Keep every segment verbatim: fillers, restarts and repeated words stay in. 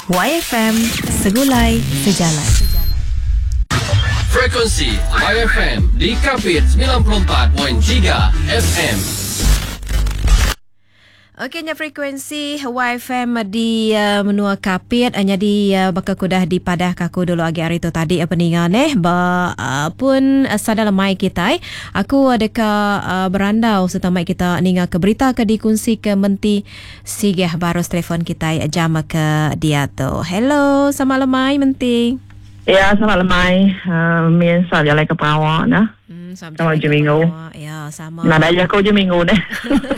Y F M, segulai sejalan. Frekuensi Y F M di Kapit sembilan puluh empat perpuluhan tiga F M. Okeynya frekuensi Y F M di uh, menua Kapit hanya di uh, baka kudah di padah kaku dulu agi hari tu tadi uh, peningan eh ba uh, pun uh, sadar mai kita eh. Aku ada ke uh, berandau serta mai kita ninga ke berita ke dikunci ke menti sigah baru telefon kita uh, jam ke dia tu. Hello, selamat lemai menti. Ya, selamat lemai. Uh, Min sao jalan ke Pawak nah. Hmm, sama je minggu. Ya, sama. Nak dah kau je minggu ni.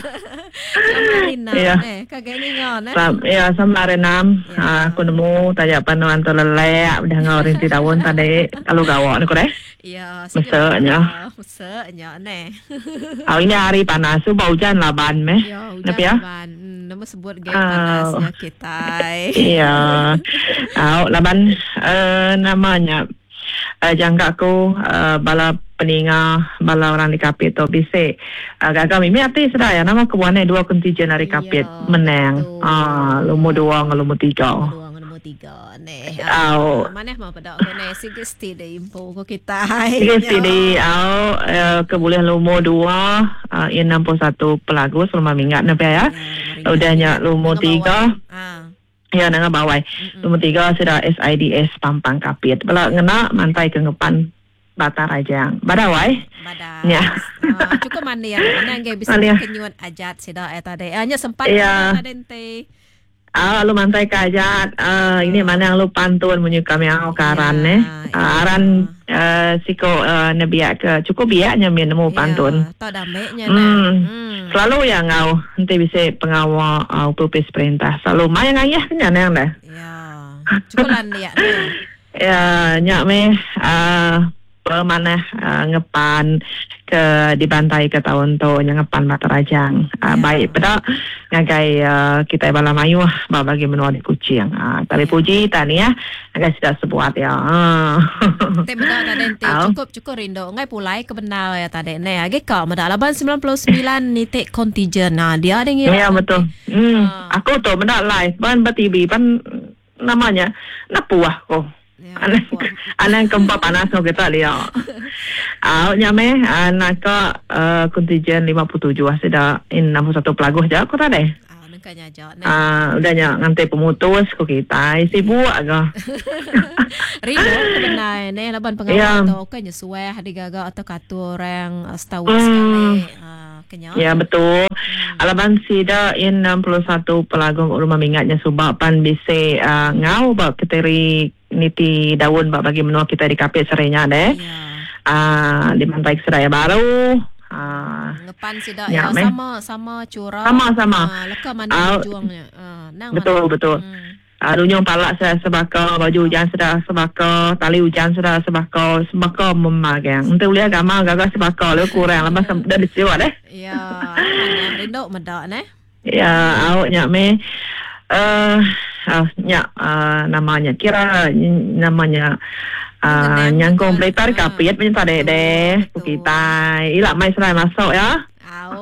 Sama Rina Ya. eh. Kagak ni ngon eh. Sam, ya, sama renam. Ya. Ah, aku nemu tanya panuan tu lelek. Dah ngau rinti tahun tadi. Kalau gawak ni kau deh. Ya, Mesaknya. Mesaknya ne. Oh, ini hari panas. So, bau hujan laban meh. Ya, Napa hujan ya? laban. Hmm, nama sebut gaya Ah. panasnya kita. Iya. Oh, laban uh, namanya. Uh, jangka aku uh, bala peninga bala orang di Kapit tu bisik uh, gagal mimi arti sedar ya nama kebuannya dua kontijen dari Kapit Ya, menang betul. ah lumu dua nglumu tiga Dua nombor tiga ne. Au. Mana mau pada aku ne sigesti de info ko kita. Yes, ini au uh, keboleh lumu dua uh, enam puluh satu pelagu selama minggat napa ya. Udahnya lumu tiga. Ah. Ya, dengan bawai. Nombor tiga sudah S I D S Pampang Kapit. Bala ngena mantai ke ngepan Batar Rajang. Badawai. Badas. Ya. Uh, cukup mana yang mana yang bisa Mana ya? kenyuan ajat sida eta de. Hanya sempat Ya. ada dente. Ah, lu mantai kajat. Ah, ini mana yang lu pantun menyu kami au karan Ya, eh. ya. Ah, aran uh, siko uh, nebiak ke cukup biaknya min nemu pantun. Ya, tak dameknya Hmm. nah. Hmm. Selalu yang ngau nanti bisa pengawal au pupis perintah. Selalu main ayah kan yang dah. Ya. Cukup lan dia nah. Ya, nyak me ah mana uh, ngepan ke dibantai ke tahun tu yang ngepan Batar Rajang. Uh, Ya. Baik pada ngagai uh, kita bala mayu bah bagi menua di kucing. Uh, tapi Ya. puji tani ya ngagai sudah sebuat ya. Uh. Te meda tadi te Au. cukup cukup rindo ngai pulai ke benar ya tadi ne age ka meda laban sembilan puluh sembilan ni te kontijen nah dia ada ngira. Ya betul. Hmm. Ah. Aku tu benda live ban batibi ban namanya napuah ko. Ya, Anak puan. anak keempat panas no kita lihat. Ah, nyame anak ke uh, kontijen lima puluh tujuh sudah enam puluh satu pelagu je aku tadi. Ah nengkanya aja ne. Ah, udahnya ngantai pemutus ko kita sibuk agak. Rindo ke benar ne laban Ya. pengawal tu kan nyesuai hadi gaga atau katur yang setahun Hmm. sekali. Ah kenya. Ya betul. Alaban sida enam puluh satu pelagung rumah mingatnya subapan bisa uh, ngau bak keteri niti daun bak bagi menua kita di Kapit serenya deh. Ya. Ah, di Pantai Seraya Baru. Ah, Ngepan sida Ya, ya, meh. sama sama curang. Sama-sama. Ah leka mana Ah, juangnya. Ah nang betul, mana? betul. Hmm. Uh, dunyong palak sudah sebaka, baju hujan sudah sebaka, tali hujan sudah sebaka, sebaka memagang. Untuk boleh agama gagal sebaka, lu kurang lama dah disiwa deh. Ya, mana rindo meda ne. Ya, awak nyak me, uh, uh, nyak uh, namanya kira n- namanya uh, Mengenang nyangkong betul. peletar Ah, kapit punya tadi deh, betul. kita, ilak mai serai masuk ya. Au.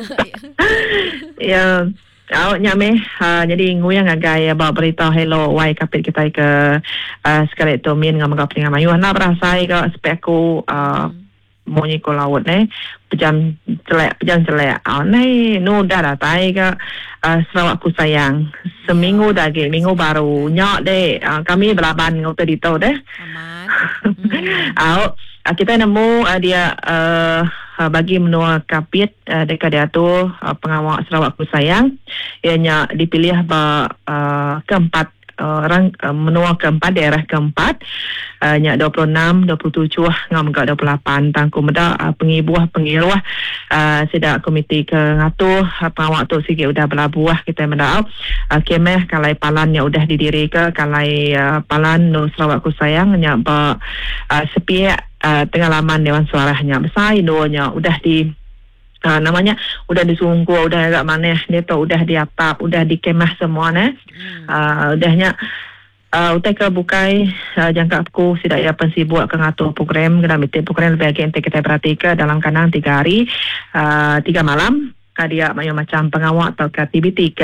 Ya, awak nyak me, uh, jadi nguyang agai bawa berita hello wai kapit kita ke uh, sekali tu min ngam ngap dengan mayu nak berasai ke speku uh, monyi ko laut ni pejam celek pejam celek ah ni nu dah datai ke uh, Sarawak ku sayang seminggu dah ke minggu baru nyak deh uh, kami belaban ngau tadi tu deh. Aman. Hmm. Awak uh, kita nemu uh, dia uh, uh, bagi menua Kapit uh, dekat dia tu uh, pengawal Sarawak ku sayang ianya dipilih ba uh, keempat uh, orang uh, menua keempat daerah keempat uh, nya dua puluh enam dua puluh tujuh ngam ke dua puluh lapan tangku meda uh, pengibuah pengiruah uh, sida komiti ke ngatur uh, pengawal tu sikit udah berlabuah kita meda uh, kemeh kalai palan yang udah didiri ke kalai uh, palan no Sarawak ku sayang nya ba uh, sepiak uh, pengalaman Dewan Suaranya besar indonya udah di uh, namanya udah disungguh udah agak maneh dia tu udah diatap udah dikemah semua ne Hmm. uh, udahnya uh, utai ke bukai uh, jangka aku sudah ya pensibuk ke ngatur program kena mitik program lebih lagi kita perhatikan dalam kanang tiga hari uh, tiga malam kadia mayu macam pengawal atau ke aktiviti ke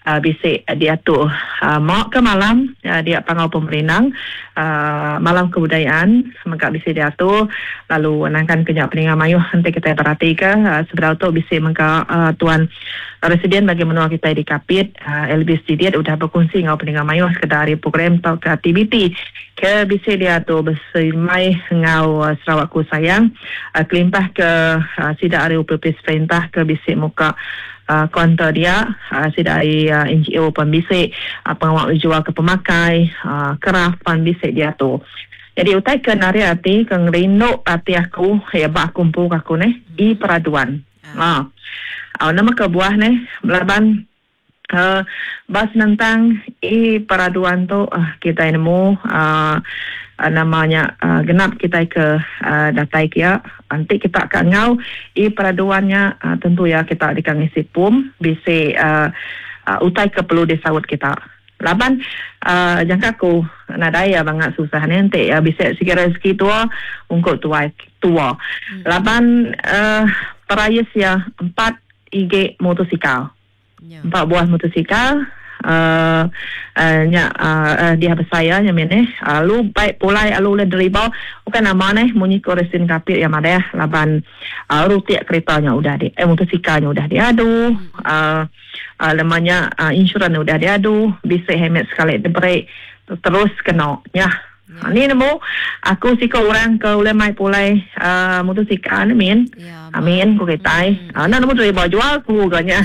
uh, bisik diatur uh, mak ke malam uh, dia pangau pemerintah uh, malam kebudayaan maka bisik diatur lalu nangkan kenyak peningan mayuh nanti kita perhatikan uh, sebenarnya tu bisik maka uh, tuan residen bagi menua kita di Kapit uh, L B S D D sudah berkongsi dengan peningan mayuh sekedar program atau ke aktiviti ke bisik diatur bersemai ngau uh, Sarawakku sayang uh, kelimpah ke uh, sidak area U P P S perintah ke bisik muka Uh, kontra dia uh, sidai uh, N G O pembisik uh, pengawal jual ke pemakai uh, keraf pembisik dia tu. Jadi utai ke nari hati ke ngerinduk hati aku ya bak kumpul aku ni i peraduan. Ah. Uh, nama ke buah ni melaban uh, bas tentang i peraduan tu uh, kita nemu uh, uh, namanya uh, genap kita ke uh, datai kia nanti kita akan ngau i peraduannya uh, tentu ya kita akan isi pum bisa uh, uh, utai ke perlu disawut kita laban uh, jangka ku nadaya banget susah nanti ya bisa sikit rezeki tua untuk tua tua hmm. laban uh, perayas ya empat I G motosikal yeah. empat buah motosikal Uh, uh, nya uh, uh, dia bersaya nya mene uh, lu baik pulai alu le dari bawah bukan nama neh munyi koresin kapit yang ada laban uh, rupiah keretanya udah di eh motosikalnya udah diadu uh, uh, lemanya uh, insurans udah diadu bisa hemat sekali de break terus kena nya yeah. Ni nemu aku sih ke orang ke ulai mai pulai uh, motosikal amin yeah, amin ku ketai mm. uh, nak nemu dari bawah jual ku ganya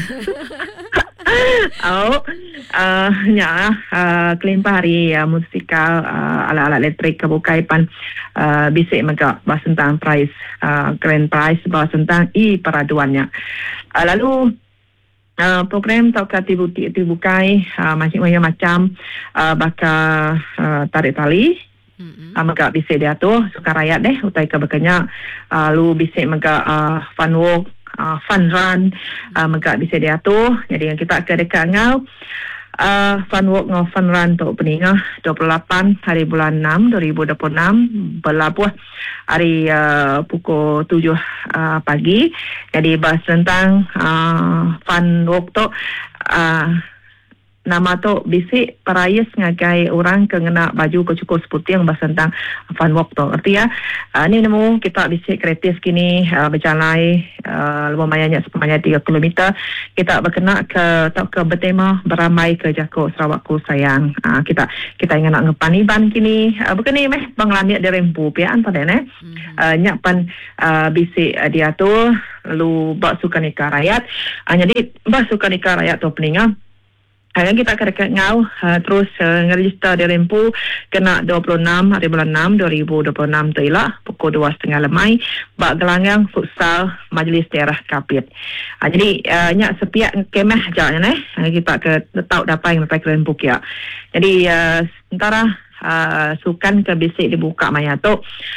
oh, uh, ya, uh, kelimpah hari uh, musikal uh, alat-alat elektrik kebukaipan uh, bisik maka bahas tentang price, uh, grand price bahas tentang i peraduannya. Uh, lalu uh, program tau ke dibukai uh, macam-macam uh, bakal uh, tarik tali. Mm-hmm. Uh, maka bisik dia tu suka rakyat deh utai ke bekanya uh, lu bisik maka uh, fun walk Uh, fun run uh, maka bisa diatur jadi yang kita akan dekat ngau uh, fun walk ngau fun run tu peningah dua puluh lapan hari bulan enam dua ribu dua puluh enam berlabuh hari uh, pukul tujuh uh, pagi jadi bahas tentang uh, fun walk tu uh, nama tu bisik perayas ngagai orang kena baju kecukup seputih yang bahas tentang fun walk tu arti ya uh, ni nemu kita bisik kreatif kini uh, berjalan uh, lumayannya sepanjang tiga kilometer kita berkena ke tak ke bertema beramai ke Jako Sarawakku sayang uh, kita kita ingin nak ngepani ban kini uh, bukan ni meh banglamia di rempu pian pada ne uh, nyapan uh, bisik uh, dia tu lalu bak suka nikah rakyat uh, jadi bak suka nikah rakyat tu peningah Hari kita akan dekat ngau uh, terus uh, ngeregister di Rempu kena dua puluh enam hari bulan enam dua ribu dua puluh enam tu ialah pukul dua tiga puluh lemai bak gelanggang futsal Majlis Daerah Kapit. Uh, jadi uh, nyak sepiak kemah jauhnya eh uh, kita ke tahu dapat yang dapat ke Rempu kia. Jadi uh, sementara uh, sukan ke bisik dibuka maya tu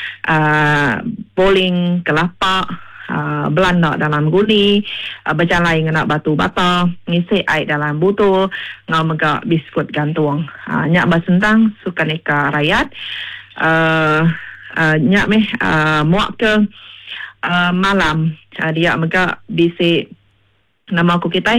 uh, bowling kelapa Uh, belanda dalam guni uh, berjalan dengan batu bata ngisi air dalam botol ngau megak biskut gantung uh, nyak basentang suka nikah rakyat uh, uh, nyak meh uh, muak ke uh, malam uh, dia megak bisik nama aku kita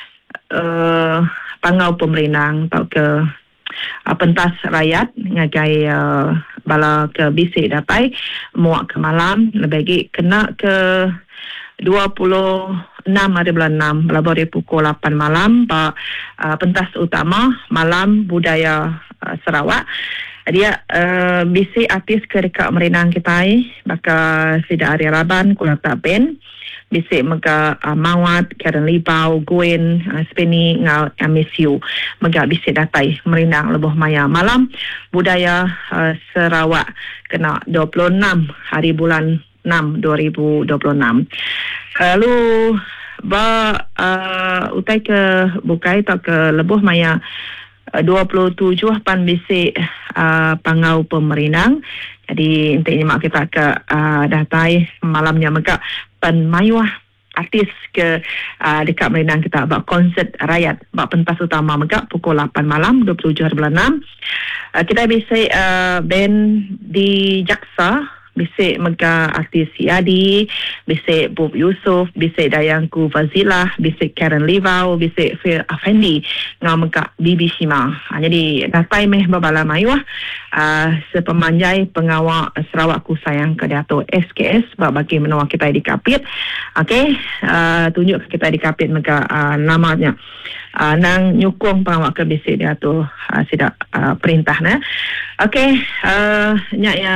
uh, pangau pemerintah atau ke uh, pentas rakyat ngagai uh, bala ke bisik dapai muak ke malam lebih kena ke dua puluh enam hari bulan enam bala dari pukul lapan malam pak uh, pentas utama malam budaya uh, Sarawak dia uh, bisik artis ke dekat merenang kita bakal sida Arya Raban Kulata Ben bisik mega uh, Mawat Karen Libau Gwen uh, Speni ngau I miss you mega bisik datai merenang lebih maya malam budaya uh, Sarawak kena dua puluh enam hari bulan enam dua ribu dua puluh enam lalu ba uh, utai ke bukai tak ke lebih maya uh, dua puluh tujuh pan bisik uh, pangau pemerintah jadi intinya mak kita ke uh, datai malamnya mega penmayuah artis ke uh, dekat Merenang kita buat konsert rakyat buat pentas utama mega pukul lapan malam dua puluh tujuh hari bulan enam uh, kita bisa uh, band di Jaksa bisik mega artis Yadi, bisik Bob Yusof, bisik dayangku Fazilah, bisik Karen Livau, bisik Fir Afendi ngau mega Bibi Shima. Ha, jadi datai meh babala mayu uh, sepemanjai pengawal Sarawakku sayang ke Dato' S K S bagi menua kita di Kapit. Okey, uh, tunjuk kita di Kapit mega uh, namanya. Uh, nang nyukung pengawal ke bisik dia tu uh, sidak uh, perintah na. Okey, uh, nyak ya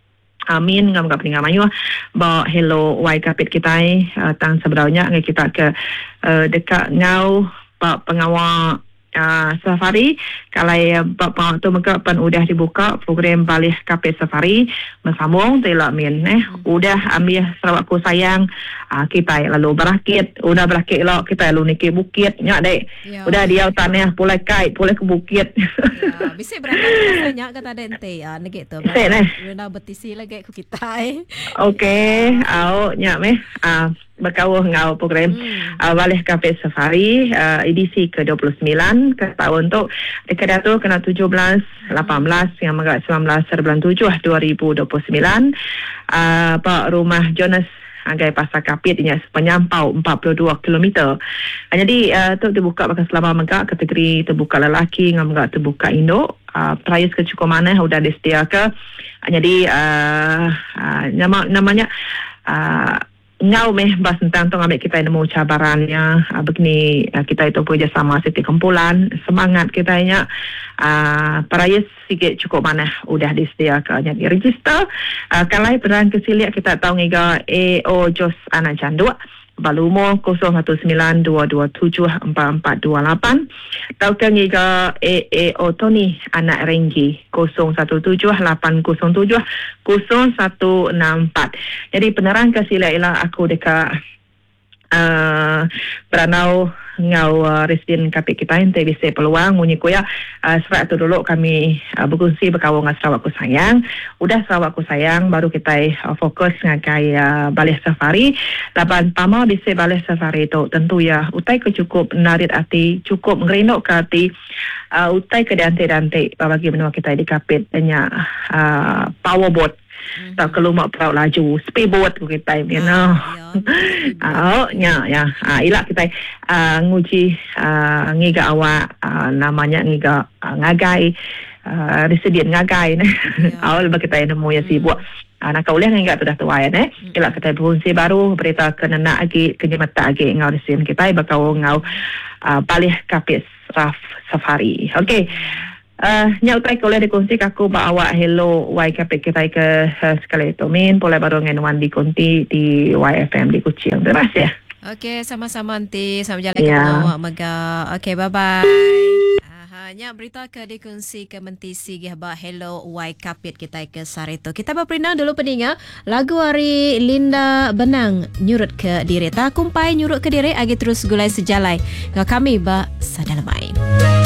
Amin ngam ngam peningan mayu ba hello wai Kapit kita uh, tang sebenarnya kita ke uh, dekat ngau ba pengawal Uh, safari kalau uh, bapa tu mereka pan udah dibuka program balik Kapit safari bersambung telak min eh udah ambil Sarawakku sayang uh, kita lalu berakit udah berakit lah kita lalu niki bukit nyak dek ya. Udah dia tanah pulai kait pulai ke bukit ya bisa berapa banyak kata dente ya negi tu udah betisi lagi ku kita eh okey au nyak meh uh, berkawal ngau program hmm. uh, balik Kapit safari uh, edisi ke dua puluh sembilan ke tahun tu dekat tu kena tujuh belas, lapan belas yang agak sembilan belas bulan tujuh dua ribu dua puluh sembilan uh, Pak Rumah Jonas Anggai Pasar Kapit ini penyampau empat puluh dua kilometer. Uh, jadi uh, tu terbuka pakai selama megak kategori terbuka lelaki dengan megak terbuka induk. Uh, price kecukupan mana sudah disediakan. Uh, jadi uh, uh, nama namanya uh, ngau meh bas tentang tu ambil kita nemu cabarannya uh, begini uh, kita itu kerjasama setiap kumpulan semangat kita nya uh, perayaan sikit cukup mana udah disediakan jadi register uh, kalau peran kesiliak kita tahu ngiga A O Jos anak janduk Balumo kosong satu sembilan dua dua tujuh empat empat dua lapan atau ke ngiga A A O Tony anak Renggi kosong satu tujuh lapan kosong tujuh kosong satu enam empat. Jadi penerang kasih ialah aku dekat uh, Peranau ngau uh, residen Kapit kita yang bisa peluang munyi kuya uh, serat tu dulu kami uh, berkongsi berkawal dengan Sarawakku sayang udah Sarawakku sayang baru kita uh, fokus ngakai uh, balik safari lapan pama bisa balik safari tu tentu ya utai ke cukup narit hati cukup ngerindok ke hati uh, utai ke dante-dante bagi menua kita di Kapit tanya uh, powerboat Mm-hmm. tak kelumak perahu laju speedboat kita you know ah ya ya ah ila kita uh, nguji uh, ngiga awak uh, namanya ngiga uh, ngagai uh, residen ngagai ne awal bagi kita nemu ya sibuk anak kau lihat enggak sudah tua ya ne ila kita berfungsi baru berita ke nenak lagi ke jemata lagi ngau residen kita bakau ngau uh, balik Kapit Raf Safari okey. Uh, nyautai boleh dikongsi aku bawa hello Y Kapit kita ke uh, sekali itu min boleh baru ngenuan di konti di Y F M di Kuching terima kasih ya. Okey sama-sama nanti sama jalan ya. Ke awak mega. Okey bye bye. Hanya berita ke dikongsi ke mentisi gihba hello Y Kapit kita ke Sarito. Kita berperinang dulu peninga lagu hari Linda Benang nyurut ke diri tak kumpai nyurut ke diri agi terus gulai sejalai. Ngak kami ba sadalamai.